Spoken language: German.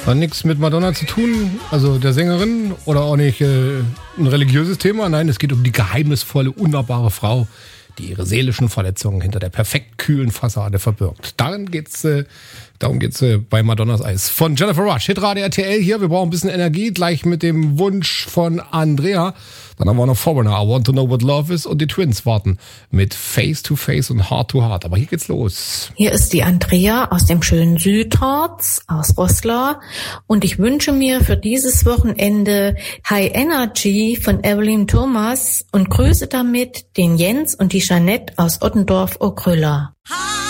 Hat nichts mit Madonna zu tun, also der Sängerin, oder auch nicht ein religiöses Thema. Nein, es geht um die geheimnisvolle, unnahbare Frau, die ihre seelischen Verletzungen hinter der perfekt kühlen Fassade verbirgt. Darum geht's bei Madonnas Eis. Von Jennifer Rush, Hitradio RTL hier. Wir brauchen ein bisschen Energie, gleich mit dem Wunsch von Andrea. Dann haben wir noch Foreigner, I Want to Know What Love Is, und die Twins warten mit Face to Face und Heart to Heart. Aber hier geht's los. Hier ist die Andrea aus dem schönen Südharz, aus Roßla. Und ich wünsche mir für dieses Wochenende High Energy von Evelyn Thomas und grüße damit den Jens und die Jeanette aus Ottendorf-Okrüller.